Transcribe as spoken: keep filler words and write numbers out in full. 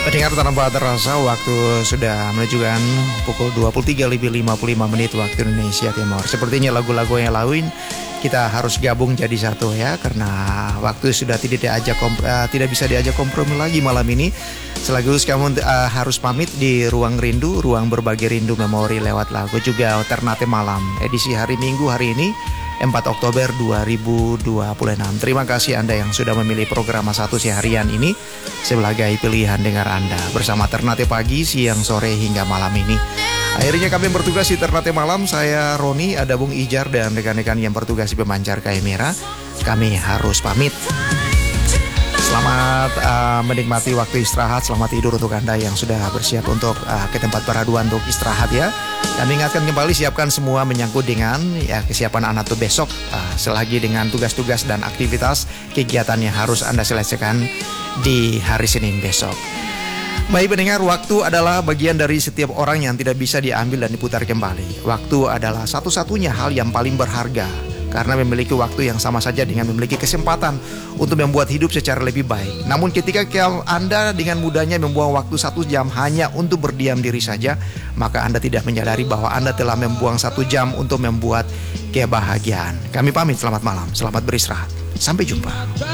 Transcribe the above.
Pendengar tanpa terasa waktu sudah menunjukkan pukul dua puluh tiga lebih lima puluh lima menit waktu Indonesia Timur. Sepertinya lagu-lagu yang lain kita harus gabung jadi satu ya, karena waktu sudah tidak diajak komp- uh, tidak bisa diajak kompromi lagi malam ini. Sekaligus kamu uh, harus pamit di ruang rindu, ruang berbagi rindu memori lewat lagu juga Ternate Malam edisi hari Minggu hari ini empat Oktober dua ribu dua puluh enam. Terima kasih Anda yang sudah memilih program satu seharian ini sebagai pilihan dengar Anda bersama Ternate Pagi, siang, sore hingga malam ini. Akhirnya kami bertugas di Ternate Malam. Saya Roni, ada Bung Ijar dan rekan-rekan yang bertugas di pemancar kamera. Kami harus pamit. Selamat uh, menikmati waktu istirahat. Selamat tidur untuk Anda yang sudah bersiap untuk uh, ke tempat peraduan untuk istirahat ya. Kami ingatkan kembali, siapkan semua menyangkut dengan ya kesiapan Anda tuh besok uh, selagi dengan tugas-tugas dan aktivitas kegiatan yang harus Anda selesaikan di hari Senin besok. Baik pendengar, waktu adalah bagian dari setiap orang yang tidak bisa diambil dan diputar kembali. Waktu adalah satu-satunya hal yang paling berharga, karena memiliki waktu yang sama saja dengan memiliki kesempatan untuk membuat hidup secara lebih baik. Namun ketika Anda dengan mudahnya membuang waktu satu jam hanya untuk berdiam diri saja, maka Anda tidak menyadari bahwa Anda telah membuang satu jam untuk membuat kebahagiaan. Kami pamit, selamat malam, selamat beristirahat. Sampai jumpa.